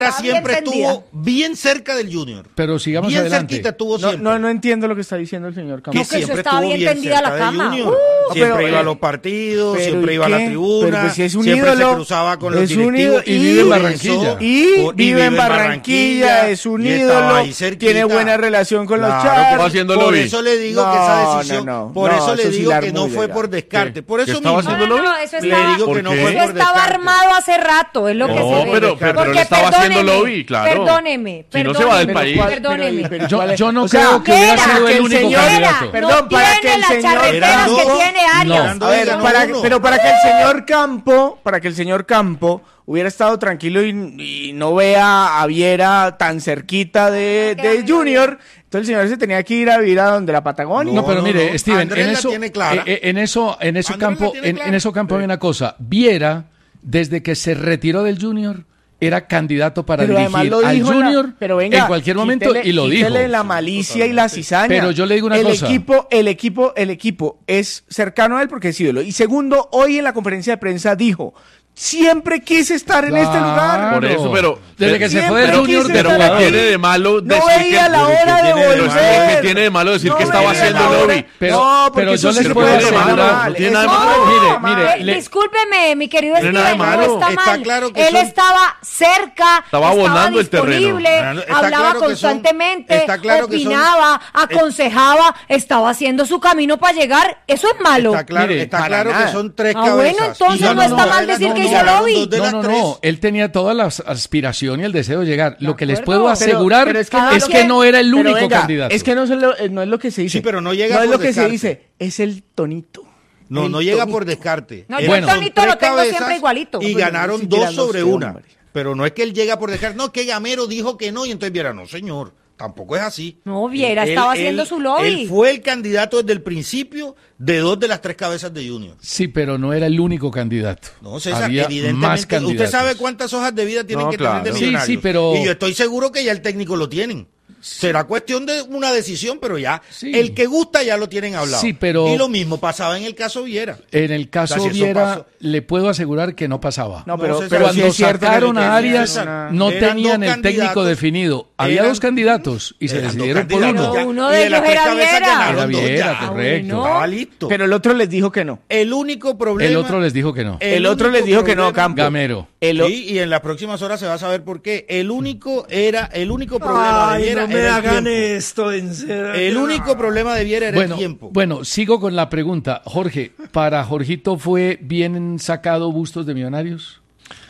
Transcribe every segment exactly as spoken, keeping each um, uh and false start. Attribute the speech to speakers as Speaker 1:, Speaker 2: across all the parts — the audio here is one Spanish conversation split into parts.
Speaker 1: siempre estuvo bien cerca del Junior.
Speaker 2: Pero sigamos
Speaker 1: bien
Speaker 2: adelante.
Speaker 1: Bien cerquita estuvo
Speaker 3: no,
Speaker 1: siempre.
Speaker 3: No, no entiendo lo que está diciendo el señor Campos.
Speaker 1: Que siempre estuvo bien, bien tendida la cama. Junior. Uh, siempre
Speaker 3: pero,
Speaker 1: iba a los partidos, siempre iba
Speaker 3: qué?
Speaker 1: a la tribuna,
Speaker 3: pero pues si es un
Speaker 1: siempre
Speaker 3: ídolo,
Speaker 1: se cruzaba con los
Speaker 3: es un
Speaker 1: directivos.
Speaker 3: Y,
Speaker 2: y vive en Barranquilla.
Speaker 3: Y, y vive en Barranquilla, es un ídolo, tiene buena relación con
Speaker 1: claro,
Speaker 3: los Charros.
Speaker 4: Haciendo
Speaker 1: por
Speaker 4: lobby.
Speaker 1: eso le digo
Speaker 3: no,
Speaker 1: que esa decisión,
Speaker 3: no, no,
Speaker 1: por
Speaker 3: no,
Speaker 1: eso le
Speaker 3: eso
Speaker 1: digo
Speaker 3: sí
Speaker 1: que no fue por descarte. Por eso
Speaker 4: estaba
Speaker 1: mismo.
Speaker 4: haciendo
Speaker 5: no, no, eso
Speaker 1: le
Speaker 5: estaba,
Speaker 1: digo que no fue
Speaker 5: eso
Speaker 1: por
Speaker 5: estaba
Speaker 1: descarte.
Speaker 5: armado hace rato, es lo que
Speaker 4: no,
Speaker 5: se ve.
Speaker 4: pero, pero,
Speaker 5: Porque
Speaker 4: pero le estaba haciendo
Speaker 5: perdóneme,
Speaker 4: lobby, claro.
Speaker 5: Perdóneme,
Speaker 4: Si no se va del
Speaker 5: perdóneme,
Speaker 4: país.
Speaker 5: Perdóneme.
Speaker 3: Pero,
Speaker 2: Yo, yo no
Speaker 3: o sea,
Speaker 2: creo que hubiera
Speaker 5: era,
Speaker 2: sido
Speaker 3: que
Speaker 2: el
Speaker 3: el
Speaker 2: único
Speaker 3: señor-
Speaker 2: candidato.
Speaker 3: Perdón,
Speaker 5: no
Speaker 3: para
Speaker 5: tiene
Speaker 3: que el
Speaker 5: las
Speaker 3: señor-
Speaker 5: charreteras
Speaker 1: Eran
Speaker 5: que
Speaker 1: dos.
Speaker 5: tiene Arias.
Speaker 2: No.
Speaker 3: A ver,
Speaker 1: Ganó
Speaker 3: para,
Speaker 1: uno.
Speaker 3: pero para que el señor Campo, para que el señor Campo hubiera estado tranquilo y, y no vea a Viera tan cerquita de, de Junior, entonces el señor se tenía que ir a vivir a donde la Patagonia.
Speaker 2: No, pero
Speaker 1: no,
Speaker 2: mire,
Speaker 1: no.
Speaker 2: Steven,
Speaker 1: Andrés
Speaker 2: en
Speaker 1: la
Speaker 2: eso,
Speaker 1: tiene clara.
Speaker 2: eh, en eso, en eso
Speaker 1: Andrés
Speaker 2: campo,
Speaker 1: la tiene
Speaker 2: en,
Speaker 1: clara.
Speaker 2: en eso campo hay una cosa. Viera, desde que se retiró del Junior, era candidato para
Speaker 3: Pero además
Speaker 2: dirigir
Speaker 3: lo
Speaker 2: al
Speaker 3: dijo en la-
Speaker 2: Junior
Speaker 3: pero venga,
Speaker 2: en cualquier momento
Speaker 3: quítele-
Speaker 2: y lo dijo.
Speaker 3: quítele la malicia y la cizaña.
Speaker 2: Pero yo le digo una
Speaker 3: el
Speaker 2: cosa.
Speaker 3: Equipo, el equipo, el equipo es cercano a él porque es ídolo. Y segundo, hoy en la conferencia de prensa dijo, siempre quise estar en este lugar.
Speaker 4: Por eso, pero
Speaker 2: desde que se fue del
Speaker 3: siempre
Speaker 2: Junior
Speaker 3: quise
Speaker 2: de
Speaker 4: pero
Speaker 3: estar
Speaker 4: ¿qué
Speaker 2: jugador.
Speaker 4: tiene de malo
Speaker 3: No
Speaker 4: decir
Speaker 3: veía
Speaker 4: que,
Speaker 3: la hora
Speaker 4: que
Speaker 3: de
Speaker 4: tiene
Speaker 3: volver.
Speaker 4: malo- ¿Qué tiene de malo decir
Speaker 3: No
Speaker 4: que estaba
Speaker 3: veía
Speaker 4: haciendo
Speaker 3: la hora.
Speaker 4: lobby?
Speaker 2: Pero,
Speaker 3: No, porque
Speaker 2: pero
Speaker 3: eso
Speaker 2: yo
Speaker 3: sí
Speaker 2: les
Speaker 3: se
Speaker 2: puedo
Speaker 3: puede
Speaker 4: hacer
Speaker 2: asegurar.
Speaker 4: mal, no tiene nada de
Speaker 3: Eso-
Speaker 4: malo.
Speaker 2: Mire,
Speaker 3: mal.
Speaker 2: mire,
Speaker 5: Eh,
Speaker 2: le-
Speaker 5: Discúlpeme, mi querido
Speaker 4: No tiene nada de
Speaker 5: Steven,
Speaker 4: malo.
Speaker 5: no está
Speaker 1: Está
Speaker 5: mal.
Speaker 1: claro que
Speaker 5: Él
Speaker 1: son-
Speaker 5: estaba cerca,
Speaker 4: Estaba abonando el terreno.
Speaker 5: disponible,
Speaker 1: Está
Speaker 5: hablaba
Speaker 1: claro que son-
Speaker 5: constantemente,
Speaker 1: está claro que son-
Speaker 5: opinaba, aconsejaba, estaba haciendo su camino para llegar. Eso es malo.
Speaker 1: Está claro,
Speaker 2: Mire,
Speaker 1: está
Speaker 3: para
Speaker 1: claro
Speaker 3: nada.
Speaker 1: que son tres
Speaker 5: Ah,
Speaker 1: cabezas.
Speaker 5: bueno, entonces
Speaker 1: Y
Speaker 5: no está mal
Speaker 1: de las
Speaker 5: decir
Speaker 1: dos
Speaker 5: que hizo
Speaker 1: ganaron
Speaker 5: lobby.
Speaker 1: dos de
Speaker 2: No,
Speaker 1: las
Speaker 2: no,
Speaker 1: tres.
Speaker 2: no. Él tenía toda la aspiración y el deseo de llegar. Lo que les
Speaker 5: acuerdo.
Speaker 2: puedo
Speaker 5: Pero-
Speaker 2: asegurar
Speaker 3: pero
Speaker 2: es
Speaker 3: es
Speaker 2: que,
Speaker 3: que no-
Speaker 2: es que no era el
Speaker 3: Pero
Speaker 2: único
Speaker 3: venga,
Speaker 2: candidato.
Speaker 3: Es que no, se lo- eh, no es lo que se dice.
Speaker 1: Sí, pero no llega
Speaker 3: No es
Speaker 1: por
Speaker 3: lo que
Speaker 1: descarte.
Speaker 3: se dice, es el tonito.
Speaker 1: No,
Speaker 3: El
Speaker 1: no llega
Speaker 3: tonito.
Speaker 1: por descarte.
Speaker 5: No,
Speaker 1: Eran
Speaker 2: yo el
Speaker 1: son
Speaker 5: tonito
Speaker 1: tres
Speaker 5: lo tengo
Speaker 1: cabezas
Speaker 5: siempre igualito.
Speaker 1: Y
Speaker 3: Pero
Speaker 1: ganaron
Speaker 3: ni siquiera
Speaker 1: dos sobre
Speaker 3: no sé,
Speaker 1: una.
Speaker 3: hombre.
Speaker 1: Pero no es que él llega por descarte. No, que Gamero dijo que no y entonces Viera, no, señor. Tampoco es así.
Speaker 5: No, Viera
Speaker 1: Él-
Speaker 5: estaba
Speaker 1: él-
Speaker 5: haciendo
Speaker 1: él-
Speaker 5: su lobby.
Speaker 1: Él fue el candidato desde el principio de dos de las tres cabezas de Junior.
Speaker 2: Sí, pero no era el único candidato.
Speaker 1: No, César,
Speaker 2: Había
Speaker 1: evidentemente.
Speaker 2: más candidatos.
Speaker 1: Usted sabe cuántas hojas de vida tienen
Speaker 4: No,
Speaker 1: que
Speaker 4: claro.
Speaker 1: tener de
Speaker 2: Sí,
Speaker 1: millonarios.
Speaker 2: sí, pero-
Speaker 1: Y yo estoy seguro que ya el técnico lo tienen. Será cuestión de una decisión, pero ya
Speaker 2: Sí.
Speaker 1: el que gusta ya lo tienen hablado.
Speaker 2: Sí, pero-
Speaker 1: Y lo mismo pasaba en el caso Viera.
Speaker 2: En el caso
Speaker 1: O sea, si eso
Speaker 2: Viera,
Speaker 1: pasó.
Speaker 2: le puedo asegurar que no pasaba.
Speaker 3: No, pero,
Speaker 1: César,
Speaker 3: pero
Speaker 2: Cuando
Speaker 3: sí es cierto que
Speaker 2: sacaron
Speaker 3: le
Speaker 2: a
Speaker 3: tenían
Speaker 2: Arias,
Speaker 3: una-
Speaker 2: no
Speaker 1: Eran
Speaker 2: tenían
Speaker 1: dos
Speaker 2: el técnico
Speaker 1: candidatos.
Speaker 2: definido. Había
Speaker 1: Eran-
Speaker 2: dos candidatos y se
Speaker 1: Eran dos
Speaker 2: decidieron por
Speaker 1: candidatos
Speaker 2: uno.
Speaker 1: ya.
Speaker 5: Uno
Speaker 1: Y
Speaker 5: de
Speaker 1: las
Speaker 5: ellos
Speaker 1: tres
Speaker 5: era
Speaker 1: cabezas
Speaker 5: Viera.
Speaker 1: ganaron
Speaker 2: Era
Speaker 1: dos
Speaker 2: Viera,
Speaker 1: ya.
Speaker 2: correcto.
Speaker 5: bueno.
Speaker 1: Estaba listo.
Speaker 3: Pero el otro les dijo que no.
Speaker 1: el único problema.
Speaker 2: El otro les dijo que no.
Speaker 3: El, otro
Speaker 1: único
Speaker 3: les dijo que no,
Speaker 1: problema-
Speaker 3: Campo.
Speaker 2: Gamero.
Speaker 3: El o-
Speaker 1: Sí, y en las próximas horas se va a saber por qué. El único era, el único problema de
Speaker 6: Ay,
Speaker 1: Viera
Speaker 6: no me
Speaker 1: era el
Speaker 6: hagan
Speaker 1: tiempo.
Speaker 6: esto, en serio.
Speaker 1: El único problema de Viera era
Speaker 2: Bueno,
Speaker 1: el tiempo.
Speaker 2: bueno, sigo con la pregunta. Jorge, ¿para Jorgito fue bien sacado Bustos de Millonarios?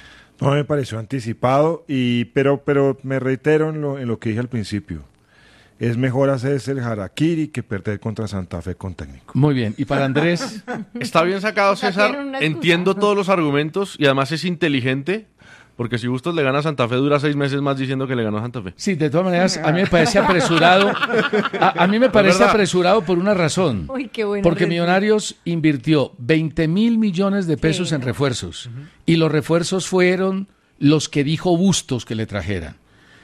Speaker 7: No me pareció anticipado, y pero pero me reitero en lo, en lo que dije al principio. Es mejor hacerse el harakiri que perder contra Santa Fe con técnico.
Speaker 2: Muy bien. ¿Y para Andrés?
Speaker 4: Está bien sacado,
Speaker 5: sea,
Speaker 4: César.
Speaker 5: tienen una excusa.
Speaker 4: Entiendo todos los argumentos y además es inteligente. Porque si Bustos le gana a Santa Fe, dura seis meses más diciendo que le ganó a Santa Fe.
Speaker 2: Sí, de todas maneras, a mí me parece apresurado. A, a mí me parece
Speaker 4: verdad.
Speaker 2: apresurado por una razón.
Speaker 5: Uy, qué bueno.
Speaker 2: Porque Millonarios invirtió veinte mil millones de pesos
Speaker 5: Sí.
Speaker 2: en refuerzos. Y los refuerzos fueron los que dijo Bustos que le trajeran.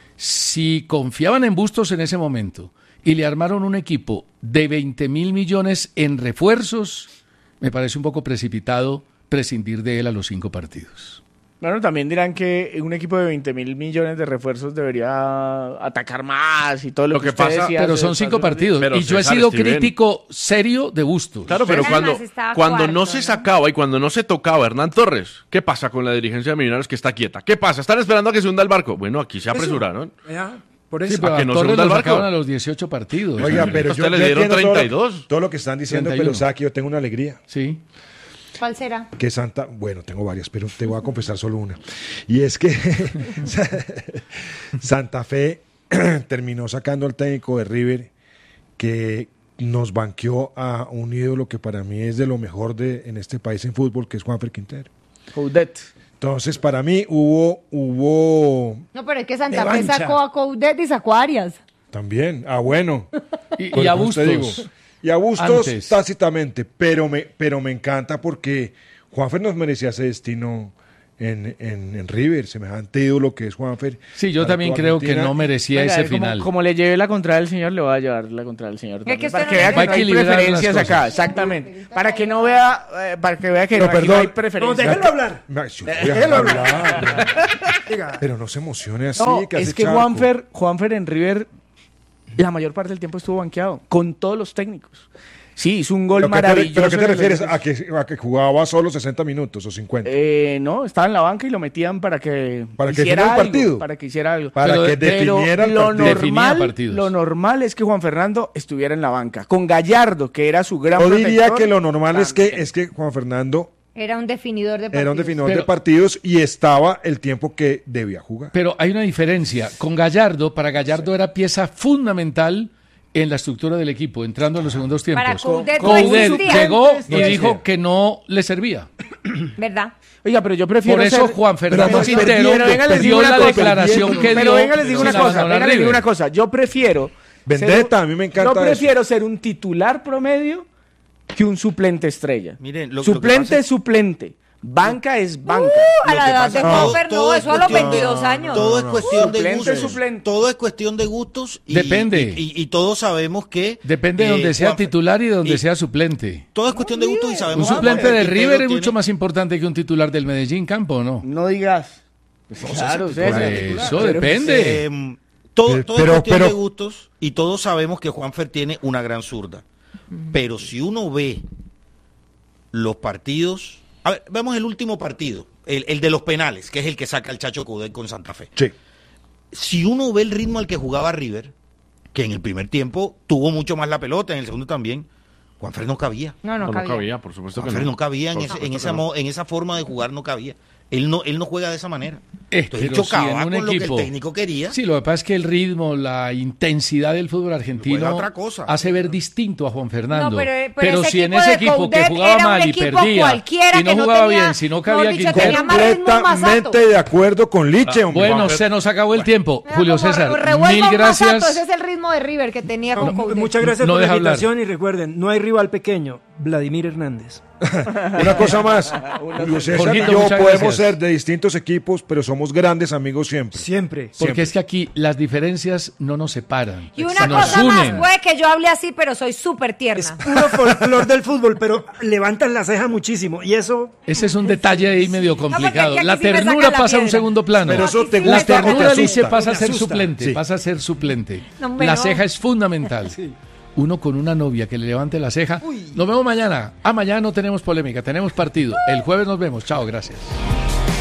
Speaker 2: Si confiaban en Bustos en ese momento y le armaron un equipo de veinte mil millones en refuerzos, me parece un poco precipitado prescindir de él a los cinco partidos.
Speaker 3: Bueno, también dirán que un equipo de veinte mil millones de refuerzos debería atacar más y todo lo,
Speaker 4: Lo
Speaker 3: que,
Speaker 4: que
Speaker 3: usted
Speaker 4: pasa-
Speaker 3: decía
Speaker 2: Pero
Speaker 3: hace-
Speaker 2: son cinco
Speaker 3: hace-
Speaker 2: partidos.
Speaker 4: Pero
Speaker 2: Y yo he
Speaker 4: César,
Speaker 2: sido
Speaker 4: Steven.
Speaker 2: crítico serio de Bustos.
Speaker 4: Claro, pero
Speaker 5: Además,
Speaker 4: cuando,
Speaker 5: estaba
Speaker 4: cuando no
Speaker 5: cuarto,
Speaker 4: se
Speaker 5: ¿no?
Speaker 4: sacaba y cuando no se tocaba a Hernán Torres, ¿qué pasa con la dirigencia de Millonarios que está quieta? ¿Qué pasa? ¿Están esperando a que se hunda el barco? Bueno, aquí se apresuraron.
Speaker 6: Ya, por
Speaker 2: Sí,
Speaker 6: eso.
Speaker 2: pero
Speaker 4: ¿A
Speaker 2: a
Speaker 4: que no se
Speaker 2: Torres
Speaker 4: hunda el
Speaker 2: lo
Speaker 4: barco?
Speaker 2: sacaron a los dieciocho partidos.
Speaker 7: Oiga, pero
Speaker 4: Usted
Speaker 7: yo,
Speaker 4: le
Speaker 7: yo
Speaker 4: dieron
Speaker 7: entiendo todo lo-
Speaker 4: treinta y dos.
Speaker 7: Todo lo que están diciendo,
Speaker 2: treinta y
Speaker 7: pero
Speaker 2: uno.
Speaker 7: sabe que yo tengo una alegría.
Speaker 2: Sí.
Speaker 5: ¿Cuál será?
Speaker 7: Que Santa, bueno, tengo varias, pero te voy a confesar solo una. Y es que Santa Fe terminó sacando al técnico de River, que nos banqueó a un ídolo que para mí es de lo mejor de en este país en fútbol, que es Juanfer Quintero.
Speaker 3: Coudet.
Speaker 7: Entonces, para mí hubo, hubo
Speaker 5: No, pero es que Santa Fe
Speaker 6: Revancha.
Speaker 5: sacó a Coudet y sacó a Arias.
Speaker 7: también, ah, bueno.
Speaker 2: Y,
Speaker 7: Pues,
Speaker 2: y a
Speaker 7: como te digo,
Speaker 2: Bustos.
Speaker 7: Y a Bustos
Speaker 2: Antes.
Speaker 7: tácitamente, pero me, pero me encanta porque Juanfer nos merecía ese destino en, en, en River, semejante ídolo que es Juanfer.
Speaker 2: Sí, yo
Speaker 7: para
Speaker 2: también
Speaker 7: toda
Speaker 2: creo que
Speaker 7: Argentina.
Speaker 2: no merecía
Speaker 3: Venga,
Speaker 2: ese
Speaker 3: como-
Speaker 2: final.
Speaker 3: Como, le llevé la contraria al señor, le voy a llevar la contraria al señor.
Speaker 5: Es que
Speaker 3: también,
Speaker 5: usted
Speaker 3: para
Speaker 5: no
Speaker 3: que
Speaker 5: le-
Speaker 3: vea que
Speaker 2: Hay
Speaker 3: no
Speaker 2: que
Speaker 3: hay
Speaker 2: equilibrar las
Speaker 3: preferencias
Speaker 2: cosas.
Speaker 3: acá, exactamente. Para que no vea, eh, para que vea que
Speaker 7: Pero
Speaker 3: no, aquí no
Speaker 7: perdón.
Speaker 3: hay
Speaker 6: No,
Speaker 3: preferencias.
Speaker 6: déjenlo hablar.
Speaker 7: Ma- yo voy a dejar hablar,
Speaker 6: Diga.
Speaker 7: pero no se emocione así.
Speaker 3: No,
Speaker 7: que hace
Speaker 3: es que
Speaker 7: charco.
Speaker 3: Juanfer, Juanfer en River la mayor parte del tiempo estuvo banqueado, con todos los técnicos. Sí, hizo un gol
Speaker 7: ¿Pero qué te,
Speaker 3: maravilloso.
Speaker 7: ¿Pero qué te
Speaker 3: en el-
Speaker 7: refieres? ¿A que, ¿A que jugaba solo sesenta minutos o cincuenta?
Speaker 3: Eh, no, estaba en la banca y lo metían para que
Speaker 7: Para que
Speaker 3: hiciera
Speaker 7: definiera el
Speaker 3: algo,
Speaker 7: partido.
Speaker 3: para que hiciera algo.
Speaker 7: Para
Speaker 2: pero-
Speaker 7: que
Speaker 3: Pero
Speaker 7: definiera el
Speaker 3: lo
Speaker 7: partido.
Speaker 2: Definía
Speaker 3: normal,
Speaker 2: partidos.
Speaker 3: lo normal es que Juan Fernando estuviera en la banca, con Gallardo, que era su gran
Speaker 7: Yo diría
Speaker 3: protector,
Speaker 7: que lo normal es que,
Speaker 3: también.
Speaker 7: es que Juan Fernando
Speaker 5: Era un definidor de partidos.
Speaker 7: era un definidor
Speaker 2: Pero-
Speaker 7: de partidos y estaba el tiempo que debía jugar.
Speaker 2: Pero hay una diferencia. Con Gallardo, para Gallardo era pieza fundamental en la estructura del equipo, entrando en los segundos tiempos.
Speaker 5: Para Coudet no
Speaker 2: Coudet
Speaker 5: existía.
Speaker 2: llegó
Speaker 3: No
Speaker 2: y
Speaker 3: existía.
Speaker 2: dijo que no le servía.
Speaker 5: ¿Verdad?
Speaker 3: Oiga, pero yo prefiero
Speaker 2: Por eso
Speaker 3: ser-
Speaker 2: Juan Fernando
Speaker 7: además
Speaker 2: Quintero
Speaker 7: perdieron,
Speaker 3: Pero venga, les digo
Speaker 2: dio
Speaker 3: una
Speaker 2: la
Speaker 3: cosa.
Speaker 2: declaración que dio.
Speaker 3: Pero venga, les digo
Speaker 2: sin
Speaker 3: una cosa,
Speaker 2: abandonar
Speaker 3: venga, les digo
Speaker 2: River.
Speaker 3: una cosa. Yo prefiero...
Speaker 7: Vendetta,
Speaker 3: ser-
Speaker 7: a mí me encanta
Speaker 3: Yo
Speaker 7: eso.
Speaker 3: prefiero ser un titular promedio que un suplente estrella.
Speaker 1: Miren, lo- lo que
Speaker 3: suplente
Speaker 1: pasa es-
Speaker 3: es suplente. Banca es banca.
Speaker 5: A la edad de
Speaker 1: Todo-
Speaker 5: Juanfer,
Speaker 1: todo
Speaker 5: no,
Speaker 1: es
Speaker 5: eso a los
Speaker 1: cuestión-
Speaker 5: veintidós años.
Speaker 1: Todo es cuestión de
Speaker 3: Suplente,
Speaker 1: gustos.
Speaker 3: suplente.
Speaker 1: Todo es cuestión de gustos. Y,
Speaker 2: Depende.
Speaker 1: Y, y- y todos sabemos que.
Speaker 2: Depende de
Speaker 1: eh,
Speaker 2: donde sea
Speaker 1: Juanfer-
Speaker 2: titular y de donde
Speaker 1: y
Speaker 2: sea suplente.
Speaker 1: Todo es cuestión de gustos y
Speaker 2: Un
Speaker 1: sabemos. que
Speaker 2: suplente
Speaker 1: Juanfer
Speaker 2: de
Speaker 1: Quintero
Speaker 2: River es
Speaker 1: tiene-
Speaker 2: mucho más importante que un titular del Medellín Campo, ¿o no?
Speaker 3: No digas. Claro,
Speaker 2: Por
Speaker 3: César.
Speaker 2: eso
Speaker 3: Pero-
Speaker 2: depende.
Speaker 1: Eh, todo,
Speaker 7: Eh,
Speaker 1: todo
Speaker 7: pero-
Speaker 1: es cuestión
Speaker 7: pero-
Speaker 1: de gustos y todos sabemos que Juanfer tiene una gran zurda. Pero si uno ve los partidos. A ver, vemos el último partido, el, el de los penales, que es el que saca el Chacho Coudet con Santa Fe.
Speaker 7: Sí.
Speaker 1: Si uno ve el ritmo al que jugaba River, que en el primer tiempo tuvo mucho más la pelota, en el segundo también, Juanfer no cabía.
Speaker 5: No, no,
Speaker 4: No, no
Speaker 5: cabía.
Speaker 4: cabía, por supuesto que
Speaker 1: Juanfer
Speaker 4: no.
Speaker 1: no cabía en,
Speaker 4: Por
Speaker 1: ese-
Speaker 4: supuesto
Speaker 1: en,
Speaker 4: que
Speaker 1: esa,
Speaker 4: no.
Speaker 1: mo- en esa forma de jugar, no cabía. Él no, él no juega de esa manera.
Speaker 2: Eh,
Speaker 1: Entonces él
Speaker 2: pero si
Speaker 1: chocaba
Speaker 2: en un
Speaker 1: con lo que
Speaker 2: equipo-
Speaker 1: el técnico quería.
Speaker 2: Sí, lo que pasa es que el ritmo, la intensidad del fútbol argentino
Speaker 1: Juega otra cosa.
Speaker 2: hace ver distinto a Juan Fernando.
Speaker 5: No, pero- pero ese
Speaker 2: si en
Speaker 5: equipo
Speaker 2: ese
Speaker 5: de
Speaker 2: equipo que
Speaker 5: Coudet
Speaker 2: jugaba
Speaker 5: era un
Speaker 2: mal y
Speaker 5: equipo
Speaker 2: perdía
Speaker 5: cualquiera
Speaker 2: y no
Speaker 5: que no
Speaker 2: jugaba
Speaker 5: tenía-
Speaker 2: bien, si no
Speaker 5: mejor
Speaker 2: cabía
Speaker 5: dicho,
Speaker 2: Quintero.
Speaker 5: tenía más ritmo Masato.
Speaker 7: Completamente de acuerdo con Liche, hombre.
Speaker 2: Bueno,
Speaker 4: Juanfer-
Speaker 2: se nos acabó el tiempo.
Speaker 5: Era
Speaker 2: Julio
Speaker 5: como
Speaker 2: César,
Speaker 5: revuelva
Speaker 2: mil
Speaker 5: un Masato,
Speaker 2: gracias.
Speaker 5: ese es el ritmo de River que tenía con
Speaker 6: No,
Speaker 5: Coudet.
Speaker 6: muchas gracias
Speaker 2: No
Speaker 6: por la
Speaker 2: deja hablar.
Speaker 6: invitación y recuerden, no hay rival pequeño, Vladimir Hernández.
Speaker 7: Una cosa más. Julio César y
Speaker 2: Jorgito,
Speaker 7: yo
Speaker 2: muchas
Speaker 7: podemos
Speaker 2: gracias.
Speaker 7: ser de distintos equipos, pero somos grandes amigos siempre.
Speaker 6: Siempre.
Speaker 2: Porque es que aquí las diferencias no nos separan,
Speaker 5: Y una
Speaker 2: nos
Speaker 5: cosa
Speaker 2: unen.
Speaker 5: más, puede que yo hable así, pero soy súper
Speaker 6: Es
Speaker 5: tierna.
Speaker 6: puro folclor del fútbol, pero levantan la ceja muchísimo. Y eso,
Speaker 2: Ese es un detalle ahí medio complicado.
Speaker 5: aquí
Speaker 2: La
Speaker 5: sí me saca
Speaker 2: ternura
Speaker 5: la
Speaker 2: pasa a un
Speaker 5: piedra.
Speaker 2: segundo plano.
Speaker 7: Pero eso te
Speaker 5: aquí sí
Speaker 2: La
Speaker 5: me
Speaker 7: gusta
Speaker 5: saca
Speaker 7: o te
Speaker 2: ternura
Speaker 7: asusta.
Speaker 2: dice pasa a
Speaker 6: Me
Speaker 2: ser
Speaker 6: asusta.
Speaker 2: suplente,
Speaker 7: Sí.
Speaker 2: pasa a ser suplente.
Speaker 5: No, hombre,
Speaker 2: la
Speaker 5: no.
Speaker 2: ceja es fundamental. Uno con una novia que le levante la ceja. Nos vemos mañana. Ah, mañana no tenemos polémica, tenemos partido. El jueves nos vemos. Chao, gracias.